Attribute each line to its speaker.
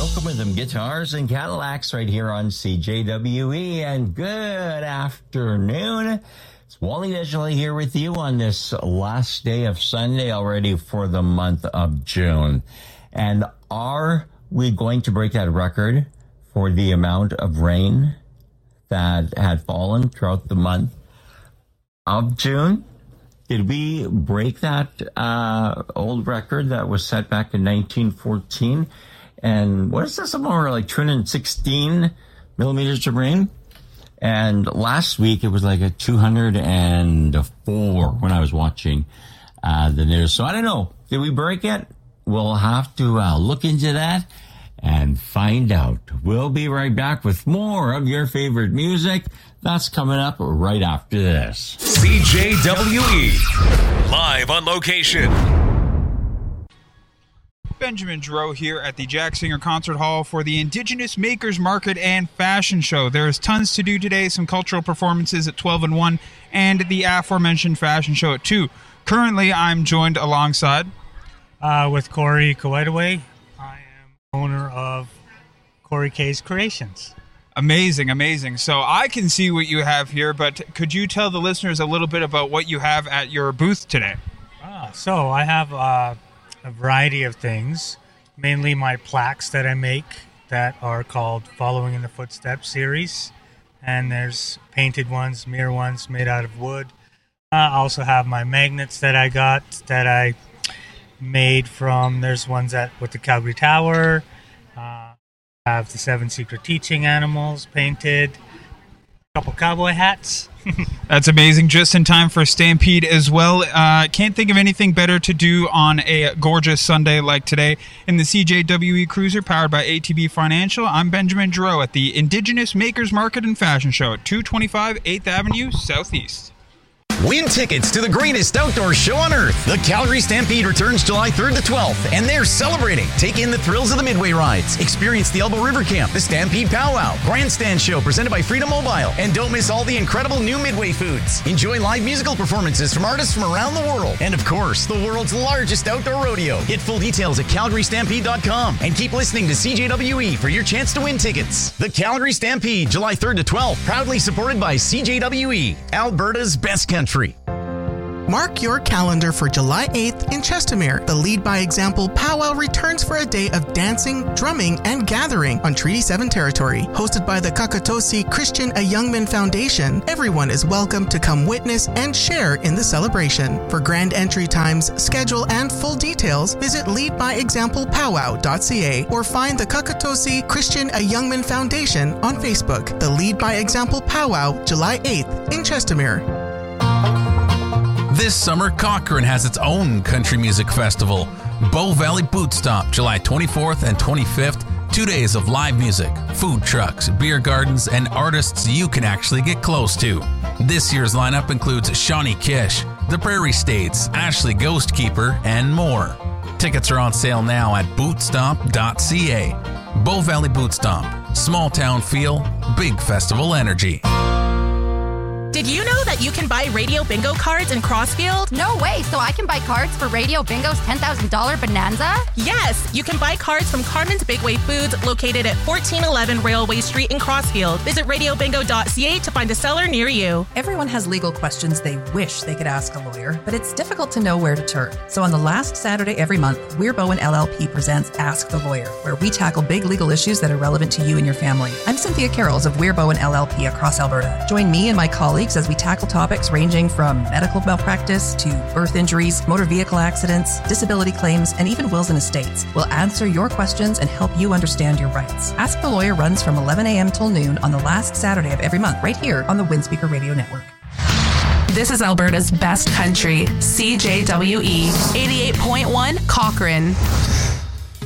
Speaker 1: Welcome with them guitars and Cadillacs right here on CJWE, and good afternoon. It's Wally Digital here with you on this last day of Sunday already for the month of June. And are we going to break that record for the amount of rain that had fallen throughout the month of June? Did we break that old record that was set back in 1914? And what is this, somewhere like 216 millimeters of rain? And last week it was like a 204 when I was watching the news. So I don't know. Did we break it? We'll have to look into that and find out. We'll be right back with more of your favorite music. That's coming up right after this.
Speaker 2: CJWE, live on location.
Speaker 3: Benjamin Dro here at the Jack Singer Concert Hall for the Indigenous Makers Market and Fashion Show. There's tons to do today, some cultural performances at 12 and 1, and the aforementioned fashion show at 2. Currently, I'm joined alongside...
Speaker 4: with Corey Kawaitaway. I am owner of Corey K's Creations.
Speaker 3: Amazing, amazing. So I can see what you have here, but could you tell the listeners a little bit about what you have at your booth today?
Speaker 4: So I have... a variety of things, mainly my plaques that I make that are called Following in the Footsteps series, and there's painted ones, mirror ones made out of wood. I also have my magnets that I got that I made from, there's ones with the Calgary Tower. I have the 7 Secret Teaching Animals painted, a couple cowboy hats.
Speaker 3: That's amazing. Just in time for Stampede as well. Can't think of anything better to do on a gorgeous Sunday like today. In the CJWE Cruiser powered by ATB Financial, I'm Benjamin Dro at the Indigenous Makers Market and Fashion Show at 225 8th Avenue Southeast.
Speaker 5: Win tickets to the greatest outdoor show on earth. The Calgary Stampede returns July 3rd to 12th, and they're celebrating. Take in the thrills of the Midway rides. Experience the Elbow River Camp, the Stampede Powwow, Grandstand Show presented by Freedom Mobile, and don't miss all the incredible new Midway foods. Enjoy live musical performances from artists from around the world. And of course, the world's largest outdoor rodeo. Get full details at calgarystampede.com and keep listening to CJWE for your chance to win tickets. The Calgary Stampede, July 3rd to 12th, proudly supported by CJWE, Alberta's best country.
Speaker 6: Mark your calendar for July 8th in Chestermere. The Lead by Example Powwow returns for a day of dancing, drumming, and gathering on Treaty 7 territory. Hosted by the Kakatosi Christian A. Youngman Foundation, everyone is welcome to come witness and share in the celebration. For grand entry times, schedule, and full details, visit leadbyexamplepowwow.ca or find the Kakatosi Christian A. Youngman Foundation on Facebook. The Lead by Example Powwow, July 8th in Chestermere.
Speaker 7: This summer, Cochrane has its own country music festival. Bow Valley Boot Stop, July 24th and 25th. 2 days of live music, food trucks, beer gardens, and artists you can actually get close to. This year's lineup includes Shawnee Kish, The Prairie States, Ashley Ghostkeeper, and more. Tickets are on sale now at bootstop.ca. Bow Valley Boot Stop. Small town feel, big festival energy.
Speaker 8: Did you know that you can buy Radio Bingo cards in Crossfield?
Speaker 9: No way, so I can buy cards for Radio Bingo's $10,000 Bonanza?
Speaker 8: Yes, you can buy cards from Carmen's Big Way Foods located at 1411 Railway Street in Crossfield. Visit radiobingo.ca to find a seller near you.
Speaker 10: Everyone has legal questions they wish they could ask a lawyer, but it's difficult to know where to turn. So on the last Saturday every month, Weir Bowen LLP presents Ask the Lawyer, where we tackle big legal issues that are relevant to you and your family. I'm Cynthia Carrolls of Weir Bowen LLP across Alberta. Join me and my colleagues as we tackle topics ranging from medical malpractice to birth injuries, motor vehicle accidents, disability claims, and even wills and estates. We'll answer your questions and help you understand your rights. Ask the Lawyer runs from 11 a.m. till noon on the last Saturday of every month, right here on the Windspeaker Radio Network.
Speaker 11: This is Alberta's best country, CJWE 88.1 Cochrane.